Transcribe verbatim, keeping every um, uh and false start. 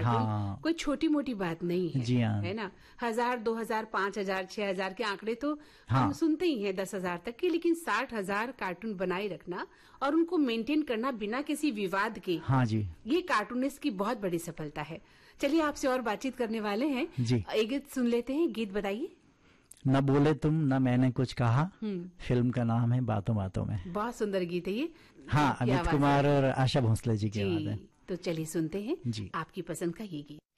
हाँ। कोई छोटी मोटी बात नहीं है, जी हाँ। है ना। हजार, दो हजार, पांच हजार, छह हजार के आंकड़े तो हाँ। हम सुनते ही हैं, दस हजार तक के, लेकिन साठ हजार कार्टून बनाए रखना और उनको मेंटेन करना बिना किसी विवाद के, हाँ जी, ये कार्टूनिस्ट की बहुत बड़ी सफलता है। चलिए आपसे और बातचीत करने वाले हैं जी। एक गीत सुन लेते हैं। गीत बताइए। न बोले तुम न मैंने कुछ कहा, फिल्म का नाम है बातों बातों में। बहुत सुंदर गीत है ये। हाँ, अमित कुमार और आशा भोसले जी की आवाज है। तो चलिए सुनते हैं जी। आपकी पसंद का ये गीत।